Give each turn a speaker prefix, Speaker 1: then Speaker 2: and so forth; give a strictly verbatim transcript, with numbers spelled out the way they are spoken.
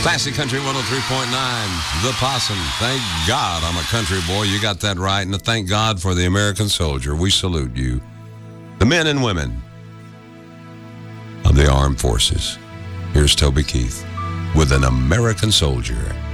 Speaker 1: Classic Country one oh three point nine, The Possum. Thank God I'm a country boy. You got that right. And thank God for the American soldier. We salute you. The men and women of the armed forces. Here's Toby Keith with An American Soldier.